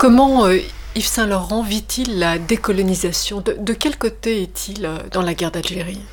Comment Yves Saint-Laurent vit-il la décolonisation? De quel côté est-il dans la guerre d'Algérie?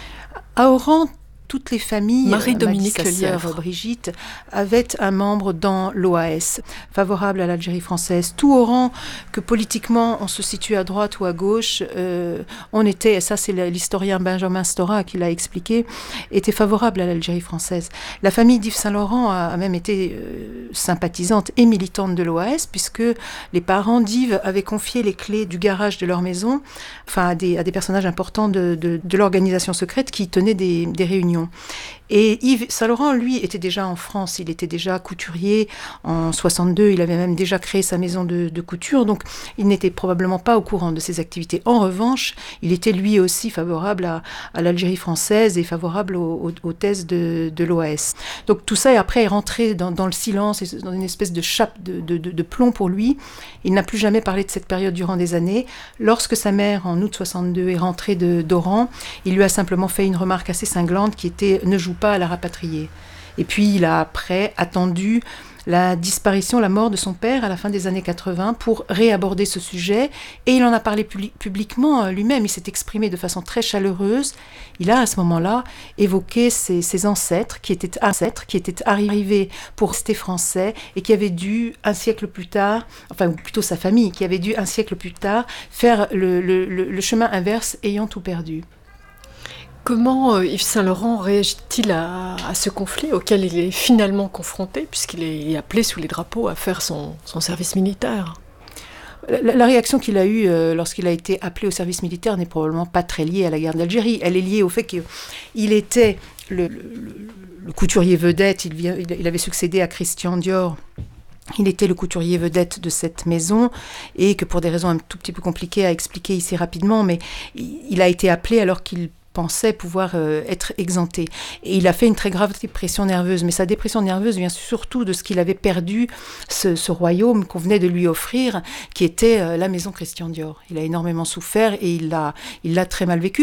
À Oran, toutes les familles, Marie-Dominique sa sœur Lelièvre. Brigitte, avaient un membre dans l'OAS, favorable à l'Algérie française. Tout Oran, que politiquement on se situe à droite ou à gauche, on était, et ça c'est l'historien Benjamin Stora qui l'a expliqué, était favorable à l'Algérie française. La famille d'Yves Saint-Laurent a même été sympathisante et militante de l'OAS, puisque les parents d'Yves avaient confié les clés du garage de leur maison, à des personnages importants de l'organisation secrète qui tenaient des réunions. Et Yves Saint-Laurent, lui, était déjà en France, il était déjà couturier en 62, il avait même déjà créé sa maison de couture, donc il n'était probablement pas au courant de ses activités. En revanche, il était lui aussi favorable à l'Algérie française et favorable aux thèses de l'OAS. Donc tout ça, après, est rentré dans le silence, et dans une espèce de chape de plomb pour lui. Il n'a plus jamais parlé de cette période durant des années. Lorsque sa mère, en août 62, est rentrée d'Oran, il lui a simplement fait une remarque assez cinglante qui était « ne joue pas à la rapatrier ». Et puis il a après attendu la disparition, la mort de son père à la fin des années 80 pour réaborder ce sujet, et il en a parlé publiquement lui-même, il s'est exprimé de façon très chaleureuse. Il a à ce moment-là évoqué ses ancêtres qui étaient arrivés pour rester français et qui avaient dû un siècle plus tard, ou plutôt sa famille, qui avait dû un siècle plus tard faire le chemin inverse, ayant tout perdu. Comment Yves Saint-Laurent réagit-il à ce conflit auquel il est finalement confronté, puisqu'il est appelé sous les drapeaux à faire son service militaire? La réaction qu'il a eue lorsqu'il a été appelé au service militaire n'est probablement pas très liée à la guerre d'Algérie. Elle est liée au fait qu'il était le couturier vedette, il avait succédé à Christian Dior. Il était le couturier vedette de cette maison, et que pour des raisons un tout petit peu compliquées à expliquer ici rapidement, mais il a été appelé alors qu'il pensait pouvoir être exempté. Et il a fait une très grave dépression nerveuse, mais sa dépression nerveuse vient surtout de ce qu'il avait perdu, ce royaume qu'on venait de lui offrir, qui était la maison Christian Dior. Il a énormément souffert et il l'a très mal vécu.